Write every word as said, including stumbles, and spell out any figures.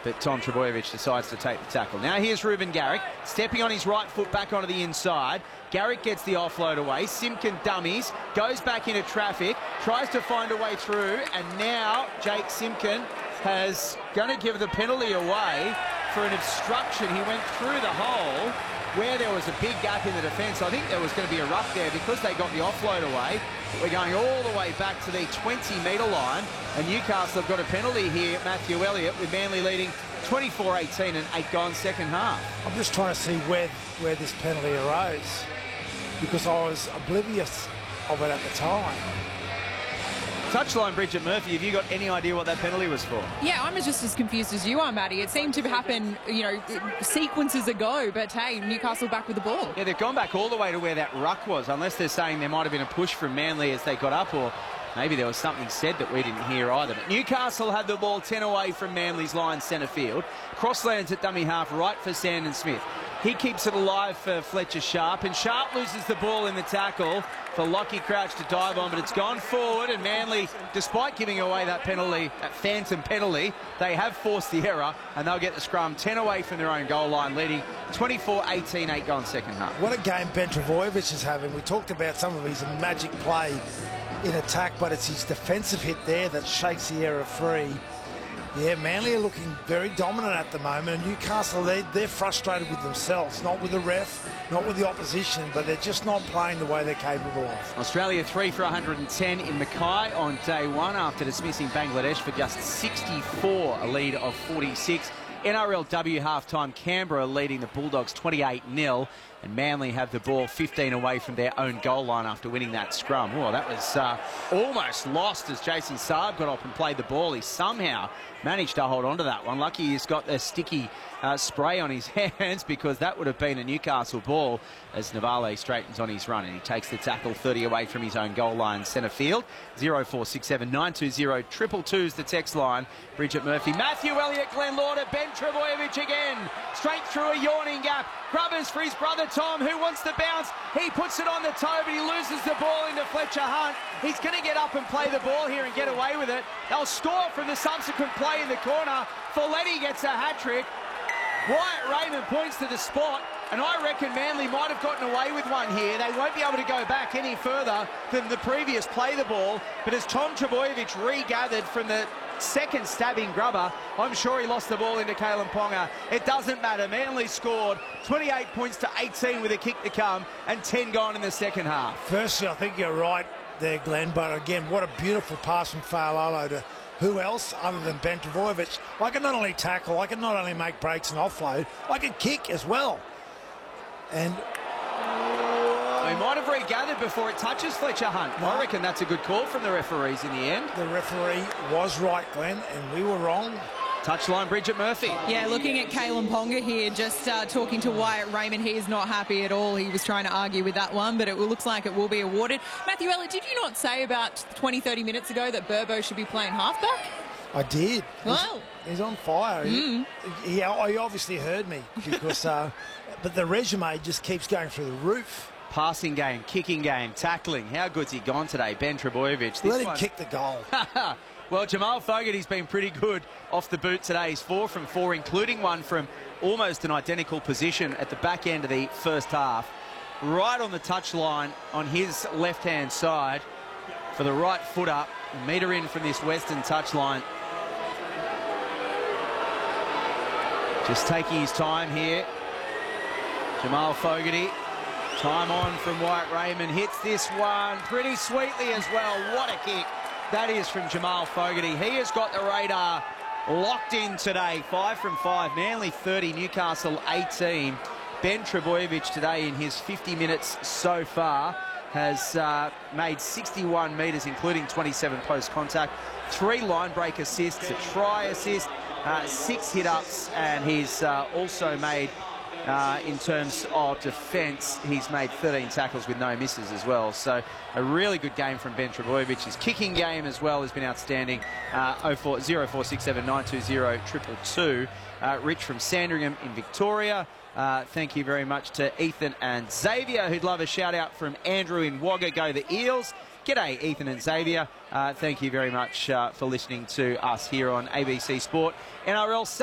but Tom Trbojevic decides to take the tackle. Now here's Ruben Garrick, stepping on his right foot back onto the inside. Garrick gets the offload away. Simpkin dummies, goes back into traffic, tries to find a way through, and now Jake Simpkin has going to give the penalty away for an obstruction. He went through the hole where there was a big gap in the defence. I think there was going to be a ruck there because they got the offload away. But we're going all the way back to the twenty metre line, and Newcastle have got a penalty here, Matthew Elliott, with Manly leading twenty-four eighteen and eight gone second half. I'm just trying to see where, where this penalty arose, because I was oblivious of it at the time. Touchline, Bridget Murphy, have you got any idea what that penalty was for? Yeah, I'm just as confused as you are, Matty. It seemed to happen, you know, sequences ago, but hey, Newcastle back with the ball. Yeah, they've gone back all the way to where that ruck was, unless they're saying there might have been a push from Manly as they got up, or maybe there was something said that we didn't hear either. But Newcastle had the ball ten away from Manly's line centre field. Crosslands at dummy half, right for Sandon Smith. He keeps it alive for Fletcher Sharp, and Sharp loses the ball in the tackle for Lockie Crouch to dive on, but it's gone forward, and Manly, despite giving away that penalty, that phantom penalty, they have forced the error, and they'll get the scrum ten away from their own goal line, leading twenty-four eighteen, eight gone second half. What a game Ben Trbojevic is having. We talked about some of his magic play in attack, but it's his defensive hit there that shakes the error free. Yeah, Manly are looking very dominant at the moment, and Newcastle, they, they're frustrated with themselves, not with the ref, not with the opposition, but they're just not playing the way they're capable of. Australia three for one hundred ten in Mackay on day one after dismissing Bangladesh for just sixty-four, a lead of forty-six. N R L W halftime, Canberra leading the Bulldogs twenty-eight nil, and Manly have the ball fifteen away from their own goal line after winning that scrum. Oh, that was uh, almost lost as Jason Saab got up and played the ball. He somehow managed to hold on to that one. Lucky he's got the sticky uh, spray on his hands, because that would have been a Newcastle ball as Navale straightens on his run, and he takes the tackle thirty away from his own goal line centre field. zero four six seven nine two zero two two is the text line. Bridget Murphy, Matthew Elliott, Glenn Lauder, Ben Trbojevic again, straight through a yawning gap. Grubbers for his brother Tom, who wants to bounce. He puts it on the toe, but he loses the ball into Fletcher Hunt. He's going to get up and play the ball here and get away with it. They'll score from the subsequent play in the corner. Folletti gets a hat-trick. Wyatt Raymond points to the spot, and I reckon Manly might have gotten away with one here. They won't be able to go back any further than the previous play the ball, but as Tom Trbojevic regathered from the second stabbing grubber, I'm sure he lost the ball into Kalen Ponga. It doesn't matter. Manly scored twenty-eight points to eighteen with a kick to come, and ten gone in the second half. Firstly, I think you're right there, Glenn, but again, what a beautiful pass from Fa'alalo to who else other than Ben Trbojevic. I can not only tackle, I can not only make breaks and offload, I can kick as well. And he might have regathered before it touches Fletcher Hunt. No. I reckon that's a good call from the referees in the end. The referee was right, Glenn, and we were wrong. Touchline, Bridget Murphy. Yeah, looking at Kalen Ponga here, just uh, talking to Wyatt Raymond. He is not happy at all. He was trying to argue with that one, but it looks like it will be awarded. Matthew Elliott, did you not say about twenty, thirty minutes ago that Burbo should be playing halfback? I did. Well, he's, he's on fire. Mm. He, he, he obviously heard me, because, uh, but the resume just keeps going through the roof. Passing game, kicking game, tackling. How good's he gone today, Ben Trbojevic? Let him one... kick the goal. Well, Jamal Fogarty's been pretty good off the boot today. He's four from four, including one from almost an identical position at the back end of the first half. Right on the touchline on his left-hand side for the right footer. A metre in from this western touchline. Just taking his time here. Jamal Fogarty. Time on from Wyatt Raymond. Hits this one pretty sweetly as well. What a kick. That is from Jamal Fogarty. He has got the radar locked in today. Five from five. Manly thirty, Newcastle eighteen. Ben Trbojevic today in his fifty minutes so far has uh, made sixty-one metres, including twenty-seven post-contact, three line break assists, a try assist, uh, six hit-ups, and he's uh, also made, uh, in terms of defence, he's made thirteen tackles with no misses as well. So a really good game from Ben Trbojevic. His kicking game as well has been outstanding. Uh, zero four six seven nine two zero two two two. Uh, Rich from Sandringham in Victoria. Uh, thank you very much to Ethan and Xavier, who'd love a shout out from Andrew in Wagga. Go the Eels. G'day, Ethan and Xavier. Uh, thank you very much uh, for listening to us here on A B C Sport N R L.